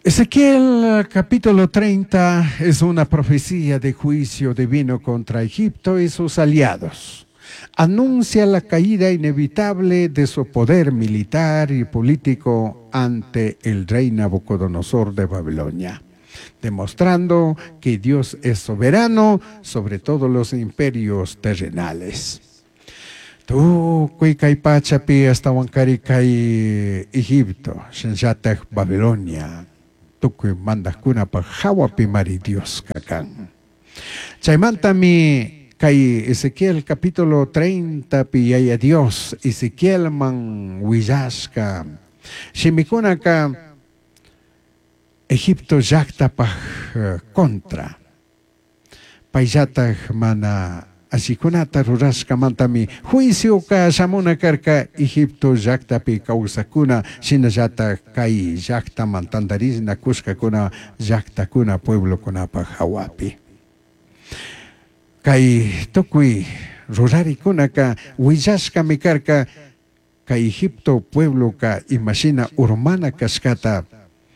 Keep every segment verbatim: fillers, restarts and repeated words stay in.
Ezequiel capítulo treinta es una profecía de juicio divino contra Egipto y sus aliados. Anuncia la caída inevitable de su poder militar y político ante el rey Nabucodonosor de Babilonia, demostrando que Dios es soberano sobre todos los imperios terrenales. Tu kui kai pachapi hasta wankari kai Egipto, shenjatek Babilonia. Tukui mandaskuna pa hawapi mari Dios kakan. Chaimanta mi kai Ezequiel capítulo treinta pi yaya Dios Ezequiel man willaska. Shimikuna ka Egipto yakta pa contra. Paisata mana asikunata rurashka mantami juicio ka shamuna karka Egipto yakta pi kausakuna shinajata kai yakta mantandarizna kushka kuna yakta kuna pueblo kuna pa hawapi. Kai tokui rurari kuna ka wiyashka mi karka ka Egipto pueblo ka imagina urmana kaskata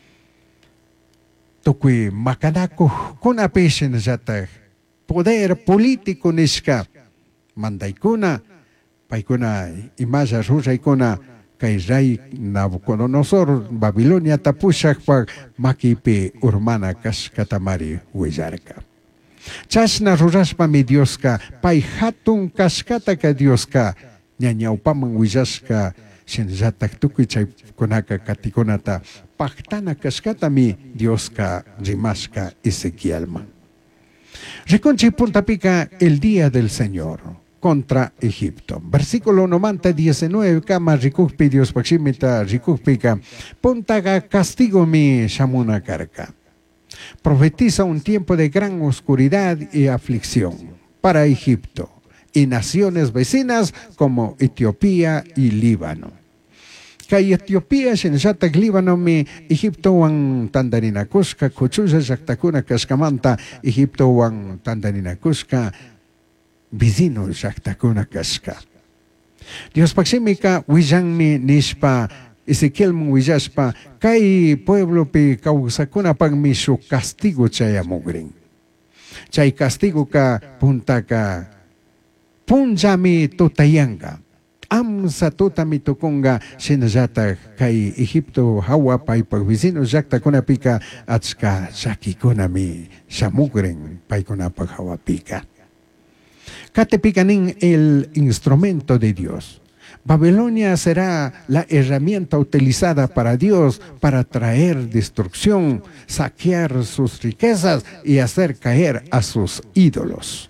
tokui makanako kuna pi shinajata poder político nishka mandaikuna paikuna imaya ruraikuna kay rey Nabucodonosor Babilonia tapushak pa makipi urmana kaskatamari willarka. Chashna rurashpa mi Dioska pay hatun kaskata ka Dioska ñañawpaman willashka shinjatak tukuy chay kunaka katikunata paktana kaskata mi Dioska rimashka Ezequielman. Reconchi puntapica el día del Señor contra Egipto. Versículo noventa diecinueve, kama rikukpi Dios pakshimita rikukpika puntaga castigo mi shamuna karka. Profetiza un tiempo de gran oscuridad y aflicción para Egipto y naciones vecinas como Etiopía y Líbano. Kay Etiopía shinjatak Líbano mi Egipto wan tandarina kushka kuchuja yaktakuna kashkamanta Egipto wan tandarina kushka vizino yaktakuna kashka. Dios pakshimika willanmi nishpa Ezequiel willashpa kay pueblo pi kawsakuna pagmi su castigo chayamugrin. Chay castigo ka puntaka punjami tutayanga. Amsa tota mitukunga shinajata kay Egipto hawa pay pagvizino yakta kuna pika atska shakikuna mi shamugren pay kuna pag hawa pika. Katepikanin el instrumento de Dios. Babilonia será la herramienta utilizada para Dios para traer destrucción, saquear sus riquezas y hacer caer a sus ídolos.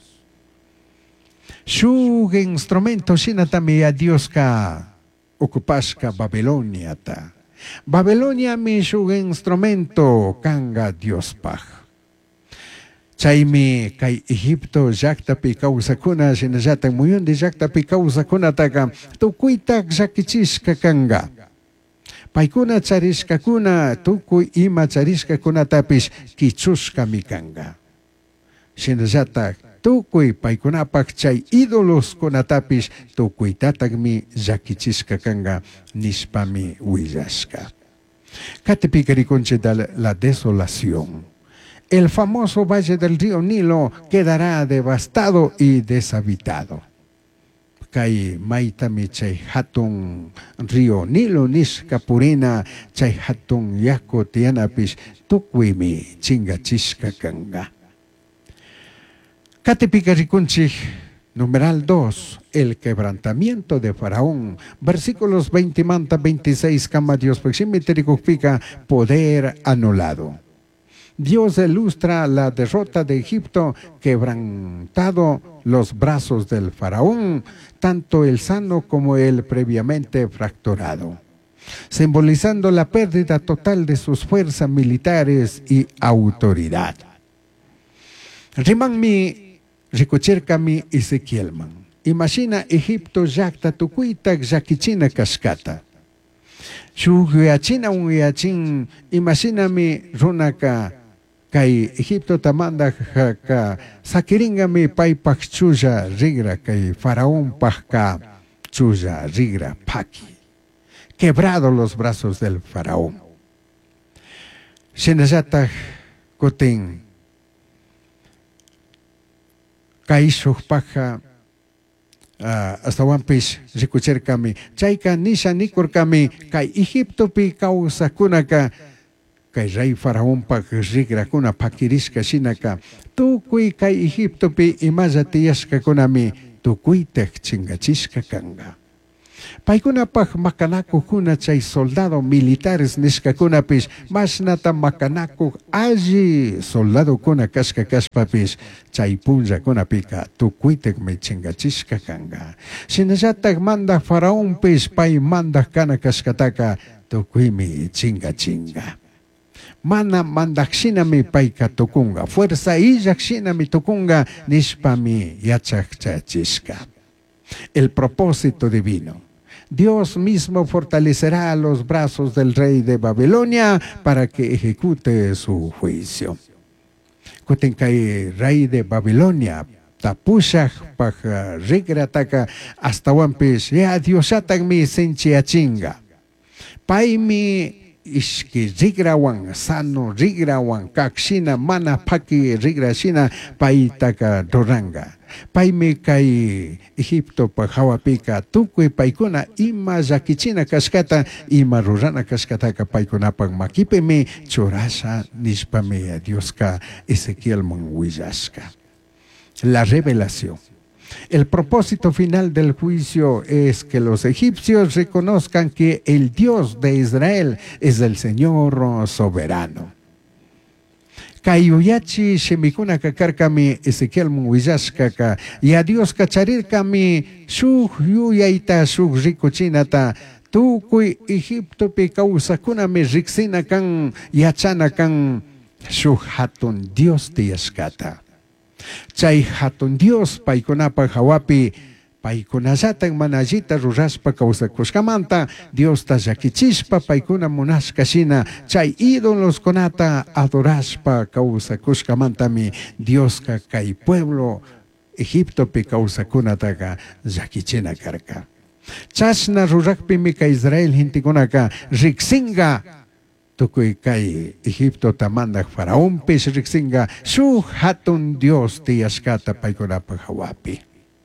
Su instrumento shinatami a Dios ka okupashka Babilonia ta. Babilonia mi su instrumento kanga Dios paj. Chaymi kay Egipto yakta pi kawsakuna shinajata muyun de yakta pi kawsakuna taka tukuytak yakichishka kanga. Paykuna charishka kuna tukuy ima charishka kuna tapish kichushka mi kanga. Shinajata tukuy paykunapak chay ídolos kunatapish tukuy tatagmi llakichisqa kanga nishpami willashka. Katepikarikunche de la desolación. El famoso valle del río Nilo quedará devastado y deshabitado. Kay maitami chay hatun río Nilo nishka purina chay hatun yako tianapish tukuimi chingachishka kanga. Katepikarikunchik, numeral dos, el quebrantamiento de Faraón, versículos veinte manta veintiséis, kama Dios pekshimiterikukpika, poder anulado. Dios ilustra la derrota de Egipto, quebrantado los brazos del Faraón, tanto el sano como el previamente fracturado, simbolizando la pérdida total de sus fuerzas militares y autoridad. Rimanmi Rikucherkami Ezequielman. Imagina Egipto yakta tukuitak yakichina kaskata. Shuguyachina unguyachin imaginami runaka kay Egipto tamanda ka sakiringami paypak chuya rigra kay faraón pajka chuya rigra paki. Quebrado los brazos del faraón. Sinasata kuting kaisuk paja Uh, hasta wampis rikucher kami chayka nisha nikur kami kay Egipto pi causa kunaka kay rey faraón pa rigra kuna pakiriska shinaka tukuy kay Egipto pi imaya tiyashka kunami tukuytek chingachisca kanga paykunapaj makanaku kuna chay soldado militares niskakuna-pis masnata makanaku alli soldado kuna kashka kashpapis chay punllakunapika tukuytekmi chingachisqa kanga shinallatak manda faraónpis pay manda kana kashkataka tukuymi chinga chinga mana mandaqshinami payka tukunga fuerza illaqshinami tukunga nishpami yachaqchachisqa el propósito divino. Dios mismo fortalecerá los brazos del rey de Babilonia para que ejecute su juicio. Kutenkay rey de Babilonia, tapushak paja rigrataka hasta wampis ya Diosatak mi senchiachinga. Paimi ishki rigrawan sano rigrawan kakshina mana paki rigrashina paitaka doranga. Paime kay Egipto pa hawapika tukuy paykuna ima llakichina kashkata ima rurana kashkataka paykunapaq makipimi churasha nishpami a Dioska Ezequiel willashka. La revelación. El propósito final del juicio es que los egipcios reconozcan que el Dios de Israel es el Señor soberano. Kayuyachi shemikuna kakarkami Ezequiel willashkaka y a Dios kacharirkami shuk yuyaita shuk rikuchinata tukuy Egipto pi kawsakunami riksina kan yachana kan shuk hatun Dios tiyashkata. Chay hatun Dios paykunapa hawapi paykunallatan manallita rurashpa kawsakushkamanta Dios ta llakichispa paykuna munashkashina chay ídolos kunata adorashpa kawsakushkamantami Dios ka kay pueblo Egipto pi kawsakunataqa llakichina karka. Chashna rurakpimi kay Israel hintikunaka riksinga tukuy kay Egipto tamanda faraón pis riksinga shuk hatun Dios tiyashkata paykunapa hawapi.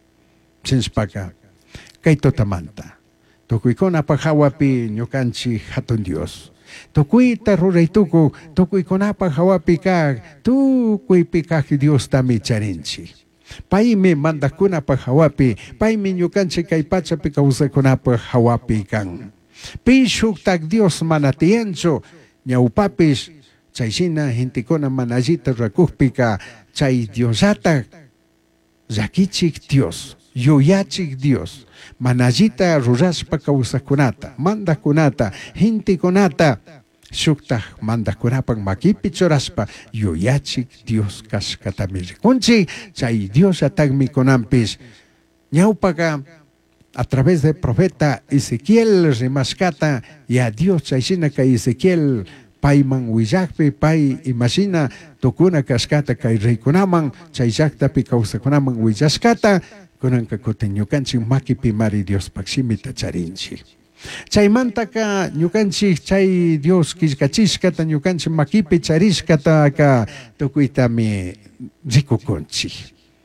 Chinspaka, kay totamanta. Tukuykuna pahawapi ñukanchi hatun Dios. Tukuyta ruraytuku, tukuykuna pahawapi kag, tukuypi kag Dios tami charinchi. Paymi mandakuna pahawapi, paymi ñukanchi kay pachapi kawsakuna pahawapi kan. Pishuk tak Dios manatiencho, ñawpapis, chayshina hintikuna manallita rakukpika, chay Diosata, llakichik Dios. Yuyachik Dios, manallita rurashpa kawsakunata, mandakunata, hintikunata, shukta mandakunapan makipi choraspa, yuyachik Dios kashkatami rikunchi, chay Dios atagmi konampis, ñawpaga a través del profeta Ezequiel rimashkata, y a Dios chayshina kay Ezequiel payman willakpi, pay imagina tukuna kashkata kay reykunaman, chay llaktapi kawsakunaman willashkata, kunanka kutin ñukanchik makipi mari Dios pakshimita charinchik. Chaymantaka ñukanchik chay Dios killkachishkata ñukanchik makipi charishkata tukuytami rikukunchik.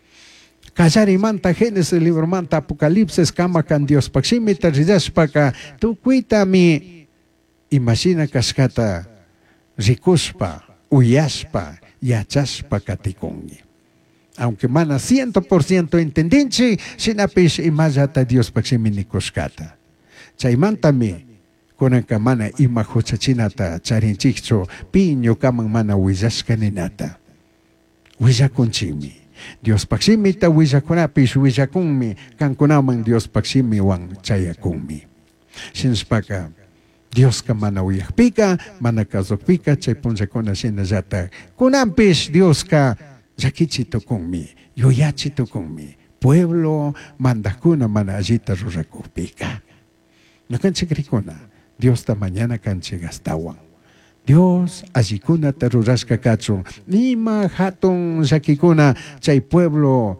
Kallarimanta Génesis libromanta Apocalipsis kamakan Dios pakshimita rillashpaka tukuytami imagina kashkata rikushpa, uyashpa, yachashpa katikungi. Aunque mana ciento por ciento entendinchi, sinapish imallata Dios pakshimi nikushkata. Chaymantami, kunanka mana ima huchachinata charinchikcho, piño kaman mana willashkaninata. Willakunchimi. Dios pakshimita willakunapish willakunmi, kankunaman Dios pakshimi wan chayakunmi. Shinspaka, Dios ka mana uyakpika, mana kazokpika, chay punchakuna shinallata. Kunampish Dios ka llakichito kunmi, yuyachito kunmi, pueblo mandakuna manallita rurakupika. No kanchik rikuna, Dios ta mañana kanchik astawan. Dios allikuna ta rurashka kachu, nima hatun llakikuna chay pueblo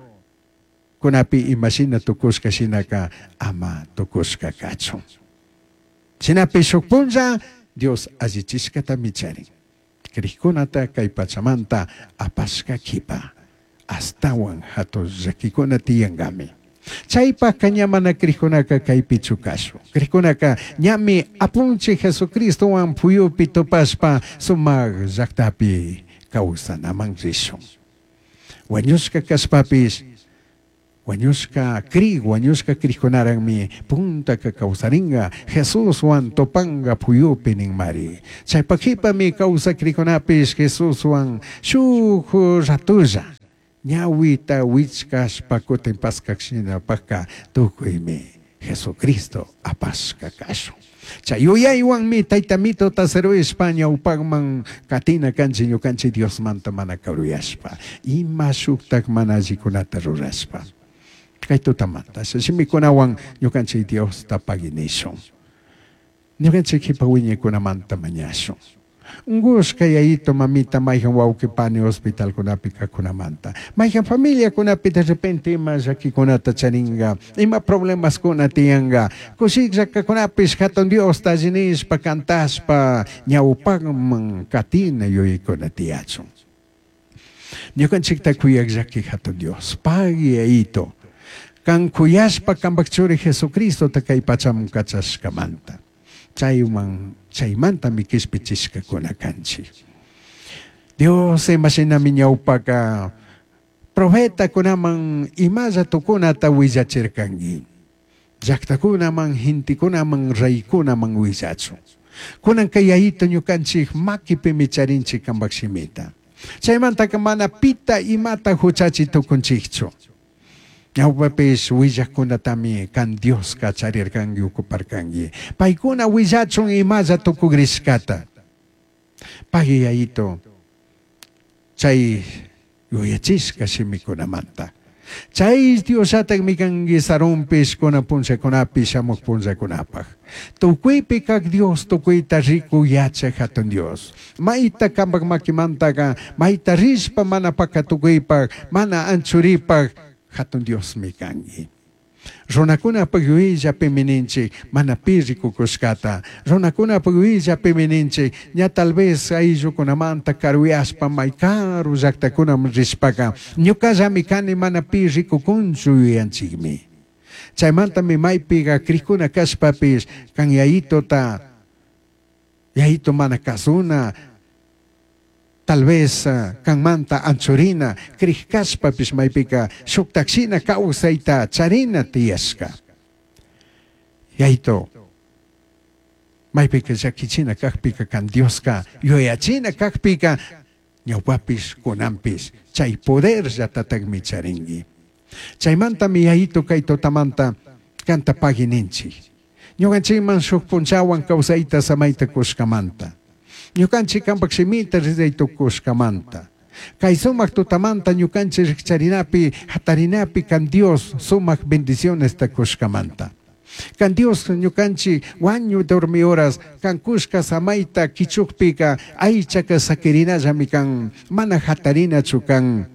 kunapi imagina tukushka shinaka ama tukushka kachu. Sinapi shukpunja, Dios allichishka ta micharin. Krihkunata kay Pachamanta apaska kipa. Astawan hatos zakikuna tiyangami. Chaypa kanyamana krihkunaka kay pichukaso. Krihkunaka nyami apunchi Jesucristo wan puyupi topaspa sumag zaktapi kausa namang rishon. Wanyuska kaspapis, wanyuska kri, wanyuska krihkunarang mi punta ka kausaringa Jesus wan topanga puyupi ning mari. Chaypa kipa mi kausa krihkunapis Jesus wan shuku ratuza. Nyawita wichkas pakutin paskaksina paka tukuy mi Jesucristo apaska kaso. Chayuyay wang mi taytamito tasero España upagmang katina kanchi nyo kanchi Dios manta mana karuyaspa. Ima suktak manaji kunata ruraspa. Kay tutamanta. Sa simikunawang nyo kanchi Dios tapaginison. Nyo kanchi kipawinye kunamanta manyason. Ungus kaya ito mamita mayhan wauki pani hospital kunapi ka kunamanta. Mayhan familia kunapi de repente imas aki kunata charinga. Ima problemas kunatiyanga. Kusigza ka kunapis katon Dios tajinis pa kantas pa nyawupag mang katina yoy kunatiyatso. Nyo kan sikta kuyag zaki katon Dios. Pagi ito. Kang kuyas pa kambaksuri Jesucristo takay pacham kachas kamanta. Chayumang chaymanta mikispichis ka kunakanchi. Dios ay masinami niya upaka profeta kunamang imaza to kunata wijachir kangi. Jakta kunamang hinti kunamang ray kunamang wijatso. Kunang kaya ito nyo kanchi makipimicharinchi kambaksimita. Chaymanta kamana pita imata huchachi to kunchicho. Nyawapis wijak kuna tami kan Dios ka charir kangi ukupar kangi. Paikuna wijachong imaza to kugriskata. Pagiya ito. Chay yuyachis kasi mikunamanta. Chay Dios atag mikangi sarumpis kuna punsa kunapis amok punsa kunapak. Tukui pikag Dios tukui tariku yacha haton Dios. Maita kambag makimanta ka, maita rispa mana pakatukui pag, mana ansuripag, hatun Dios mikangi. Ronakuna pagyuija pemininchi manapiri kukuskata. Ronakuna pagyuija pemininchi nya tal vez ayo kunamanta karuiaspa maikaru zakta kunam rispaka. Nyukaza mikani manapiri kukunchu yanchigmi. Chaymanta mi maipiga krikuna kaspapis kang yaito ta yaito manakasuna. Tal vez uh, kang manta ansurina, krihkas papis may pika, suktaksina kausayta, charina tiyaska. Yaito, may pika sakitsina kakpika kan Dios ka, yoyachina kakpika, nyawapis kunampis, chay poder sa tatagmi charingi. Chay manta mi yaito kay totamanta, kanta pagininchi. Nyoganchi man sukpunsawan kausayta sa may takuskamanta. Nyukanchi kampaksimita rizay tukus kamanta. Kay sumak tutamanta nyukanchi rikcharinapi hatarinapi kan Dios sumak bendiciones takus kamanta. Kan Dios nyukanchi wanyo dormi horas kan kuska samaita kichukpika ay chaka sakirina jami kan mana hatarina chukang.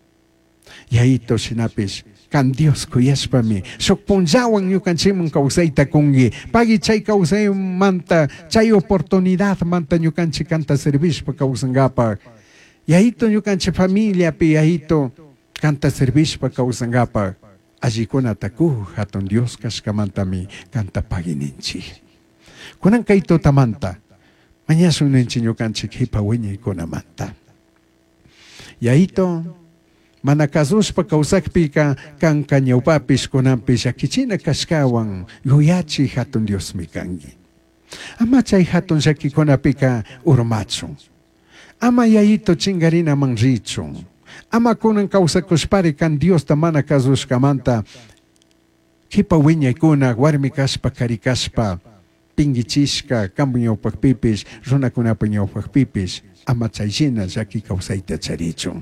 Yaito sinapis. Kan Dios kuyaspa mi. Sukpunjawang nyo kan simong kausay takungi. Pagi chay kausay manta, chay oportunidad manta nyo kan si kanta servis pa kausangapa. Yahito nyo kan si familia pi yahito kanta servis pa kausangapa. Aji ko na taku hatong Dios kas kamanta mi kanta pagininchi. Kunang kaito tamanta, manyasuninchi nyo kan si kipawinyi ko namanta. Yahito, manakazus pa kausakpi ka kang kanyaw papis kunampis ya kichina kaskawang yuyachi hatun Dios mikangi. Ama chay hatun sa kikunapi ka urmatso. Ama yaito chingarina mang ritso. Ama kunang kausakuspari kan Dios ta manakazus kamanta kipawinyay kuna warmikas pa karikas pa pingichiska kampunyaw pagpipis runa kunapunyaw pagpipis ama chay sina sa kikausayta charitso.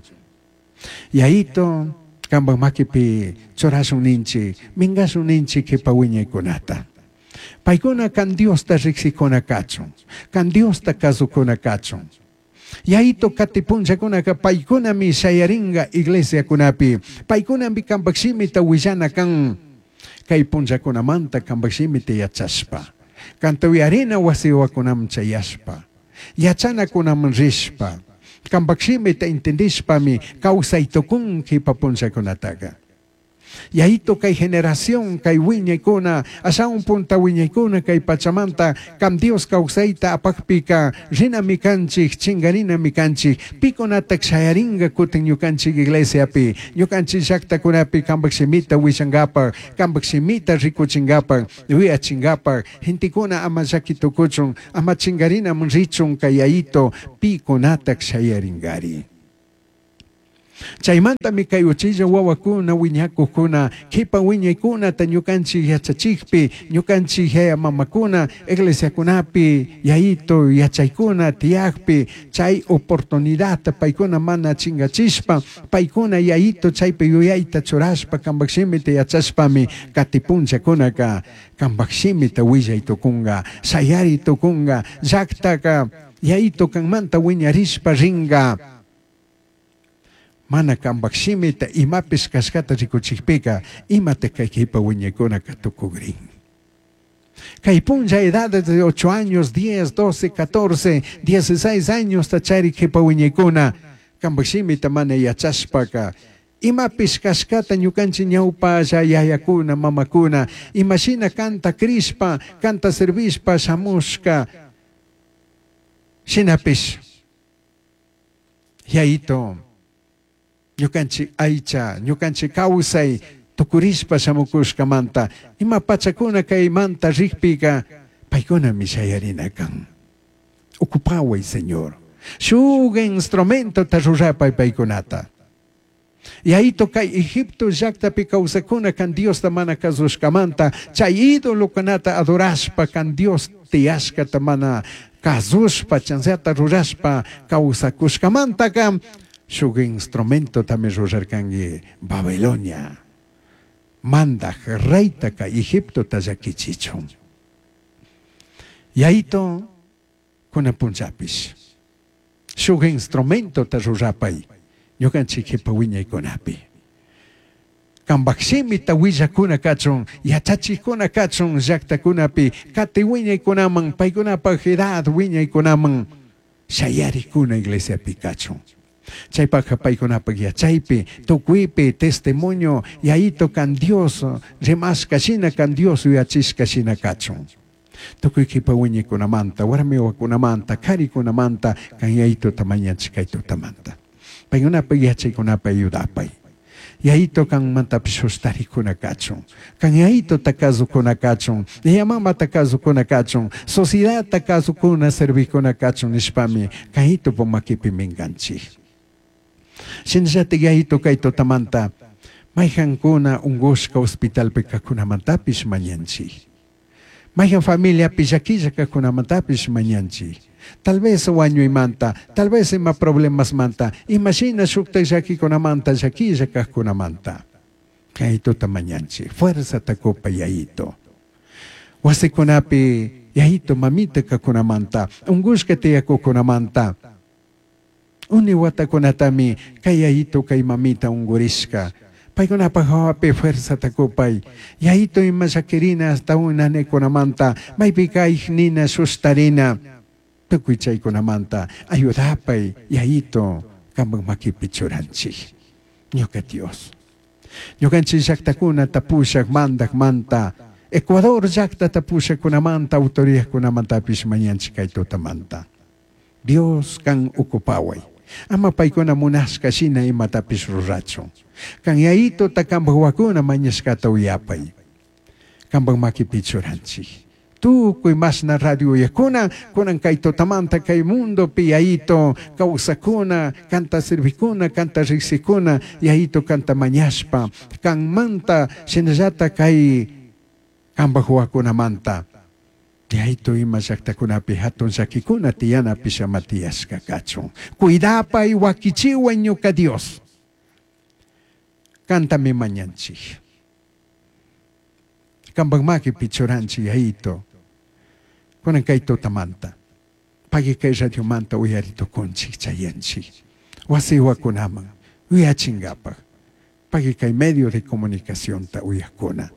Yaito, kambang makipi, chorasong ninchi, mingasong ninchi kipawinyay kunata. Paikuna kan Dios ta riksi kunakacho, kan Dios ta kazu kunakacho. Yaito katipunsa kunaka, paikuna mi sayaringa iglesia kunapi, paikuna mi kambaksimi ta wijana kang kaipunsa kunamanta kambaksimi ta yatsaspa. Kantawi arena wasiwa kunam chayaspa. Yachana kunaman rishpa. Kambakshimi ta entendishpami kawsaytukun kipapunchakunataga. Yahito kay generación kay wiñaykuna asaun punta wiñaykuna kay pachamanta kam Dios kawsayta apakpika rinami kanchik chingarinami kanchik pikunatak shayaringa kutin ñukanchik iglesiapi ñukanchik llaqtakunapi kambaksimita wishangapak kambaksimita rikuchingapak wiachingapak hintikuna ama llakitukuchun ama chingarinamun richun kay yahito pikunatak shayaringari. Chaymanta mi kay uchilla wawakuna wiñakukuna kipa wiñaykuna ta ñukanchik yachachikpi ñukanchik haya mamakuna iglesiakunapi yayito yachaykuna tiyakpi chay oportunidad paykuna mana chingachishpa paykuna yayito chaypi yuyayta churashpa kambakshimita yachashpami katipunchakunaka kambakshimita willaytukunga sayaritukunga llaqtaka yayito kanmanta wiñarishpa ringa mana kambakshimita imapis kashkata rikuchikpika imate kay kipa wiñaykuna katukugrin. Kay puncha edad de ocho años, diez, doce, catorce, dieciséis años tachari kipa wiñaykuna kambakshimita mana yachashpaka imapis kashkata ñukanchi ñawpa yayakuna mamakuna imashina kanta krishpa kanta servishpa shamushka shinapis yayito ñukanchik aycha, ñukanchik kawsay tukurishpa shamukushkamanta ima pachakuna kay manta rikpika paykunami shayarinakan. Ocupaway, Señor. Shuk instrumento ta rurapay paykunata. Yahito kay Egipto llaqtapi kawsakuna kan Dios ta mana kazushkamanta chay idolokunata adorashpa kan Dios tiyashkata mana kazushpa chansata rurashpa kawsakushkamanta kan shuk instrumento también rurarkangi Babilonia. Mandak reyta ka Egipto tallakichichon. Yahito kuna punchapis. Shuk instrumento ta rurapay. Ñukanchik kipa wiñaykunapi. Kambakshimi ta willakuna kachon, yachachikuna kachon llaqtakunapi, kati wiñaykunaman, paykunapaq edad wiñaykunaman, shayarikuna iglesiapi kachon. Chaypaka paykunapaq yachaypi, tukuypi, testimonio, yahito kan Dios, remashkashina kan Dios uyachishkashina kachon. Tukuy kipa wiñaykunamanta, warmiwakunamanta, karikunamanta, kan yahito tamañanchikayto tamanta. Paykunapaq yachaykunapaq ayudapay. Yahito kan mantapis hustarikuna kachon, kan yahito takazukuna kachon, yamama takazukuna kachon, sociedad takazukuna servikuna kachon nishpami, kan yahito pumakipi minganchik. Sinjati yahito kayto tamanta, mayhankuna ungushka hospitalpi kakunamantapis mañanchik. Mayhan familia pillakilla kakunamantapis mañanchik. Tal vez waño y manta, tal vez ima problemas manta. Imagina shukta yaki con amanta, yaki yakak con amanta. Kaito tamañanchi, fuerza takopa yaito. Wasi konapi yaito mamita ka con amanta, ungushka te yako con amanta. Uni wata konatami, kayaito kay mamita ungurishka. Pay konapahawapi fuerza takopay. Yaito imasakirina hasta una ne con amanta, may pikay nina sustarina. Tukuy chaykunamanta ayudapay yahito kambang makipichuranchik. Ñuka Dios. Ñukanchik llaqtakuna tapushak mandak manta. Ecuador llaqta tapushak kunamanta autoridad kunamantapis mañanchik kayto tamanta. Dios kan ukupaway. Ama paykuna munasqa shina imatapis ruracho. Kan yahito ta kambang wakuna mañaskata uyapay. Kambang makipichuranchik. Tu kuy mas na radio yakuna kunan kayto tamanta kay mundo pi yahito kausakuna kanta servikuna kanta riksikuna yahito kanta mañashpa kan manta sinajata kay kambahuakuna manta yahito ima llaqtakunapi hatun llakikuna tiyana pishamatiyashka kachun cuidapay wakichiwan ñuka Dios kantami mañanchik kambang maki pichuranchi yahito kunan kayto tamanta pagi kay radio manta uyarito kunchik chayanchik wasiwa kunaman uyachingapag pagi kay medio de comunicación ta uyakuna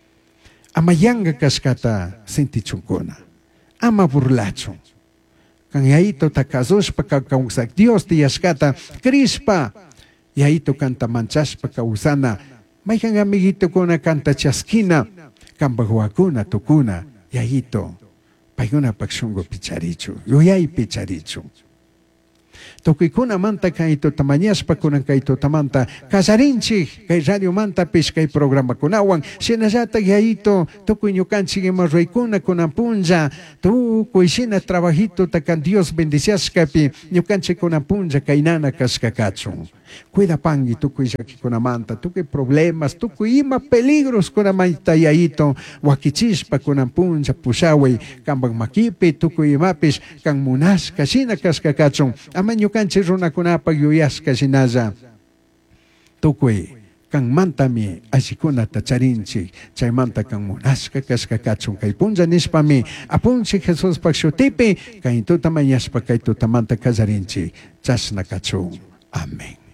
ama yanga kaskata sintichunkuna ama burlacho kan yaito takazushpa kakawsak Dios tiyashkata crispa yaito kanta manchashpa kawsana maykan amiguito kuna kanta chaskina kambak wakuna tukuna yaito paykuna pakshungo picharichu yuyay picharichu Tukikuna manta kaito tamañaspa kunan kaito tamanta kasarinchik kay radio manta pish kay programa kunawan sinasata yaito tukuy ñukanchik ima raykuna kunan punja tukuy shina trabajito takan Dios bendiciaskapi ñukanchik kunan punja kay nana kaskakachu cuida pangi tukuy llakikunamanta tukuy problemas tukuy ima peligros kunamanta yaito wakichispa kunan punja pusaway kambak makipi tukuy imapish kan munasqa shina kaskakachu ama ñukanchik runakunapaq yuyasqa shinalla tukuy kan mantami allikunata charinchik chaymanta kan munasqa kaskakachun kay punlla nishpami apunchik Jesuspaq shutipi kay tuta mañashpa kay tutamanta kallarinchik chashnakachun. Amén.